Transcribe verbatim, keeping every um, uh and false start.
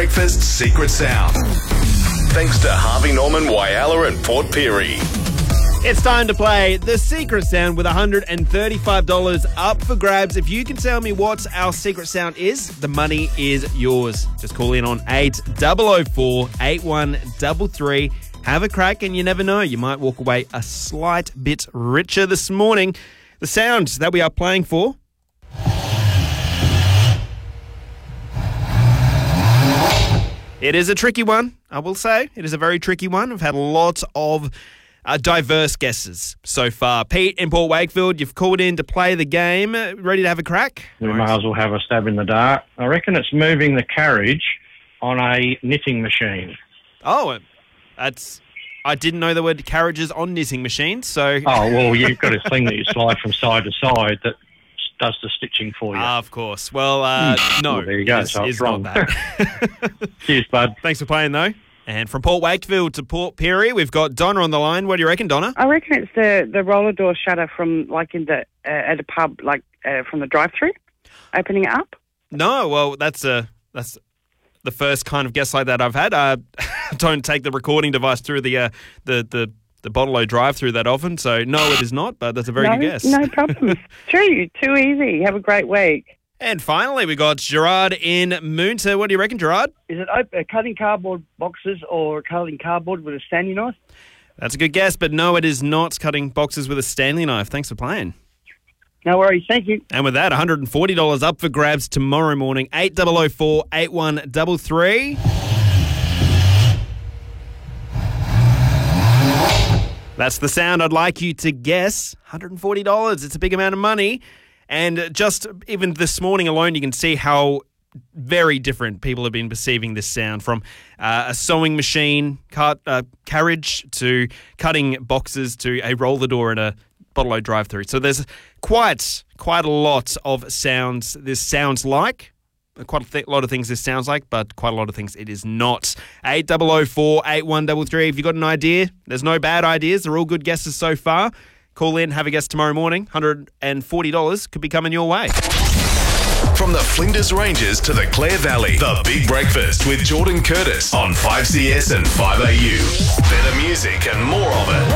Breakfast Secret Sound. Thanks to Harvey Norman, Whyalla and Port Pirie. It's time to play The Secret Sound with one hundred thirty-five dollars up for grabs. If you can tell me what our secret sound is, the money is yours. Just call in on eight oh oh four, eight one three three. Have a crack and you never know, you might walk away a slight bit richer this morning. The sound that we are playing for. It is a tricky one, I will say. It is a very tricky one. I've had a lot of uh, diverse guesses so far. Pete in Port Wakefield, you've called in to play the game. Ready to have a crack? We may as well have a stab in the dark. I reckon it's moving the carriage on a knitting machine. Oh, that's... I didn't know there were carriages on knitting machines, so... Oh, well, you've got a thing that you slide from side to side that does the stitching for you. Ah, of course. Well, uh, no. Well, there you go. It's, So it's it's not wrong. that. Cheers, bud. Thanks for playing, though. And from Port Wakefield to Port Pirie, we've got Donna on the line. What do you reckon, Donna? I reckon it's the, the roller door shutter from, like, in the uh, at a pub, like, uh, from the drive-through, opening it up. No, well, that's a that's the first kind of guess like that I've had. I don't take the recording device through the uh, the the the Bottle-O drive-through that often, so no, it is not. But that's a very no, good guess. No problem. True, too easy. Have a great week. And finally, we got Gerard in Moonta. What do you reckon, Gerard? Is it op- uh, cutting cardboard boxes or cutting cardboard with a Stanley knife? That's a good guess, but no, it is not cutting boxes with a Stanley knife. Thanks for playing. No worries, thank you. And with that, one hundred forty dollars up for grabs tomorrow morning. eight oh oh four, eight one three three. That's the sound I'd like you to guess. one hundred forty dollars. It's a big amount of money. And just even this morning alone, you can see how very different people have been perceiving this sound, from uh, a sewing machine, cut, uh, carriage, to cutting boxes, to a roller door and a Bottle-O drive-through. So there's quite quite a lot of sounds this sounds like. Quite a th- lot of things this sounds like, but quite a lot of things it is not. eight oh oh four, eight one three three. If you've got an idea, there's no bad ideas. They're all good guesses so far. Call in, have a guess tomorrow morning. one hundred forty dollars could be coming your way. From the Flinders Ranges to the Clare Valley, The Big Breakfast with Jordan Curtis on five C S and five A U. Better music and more of it.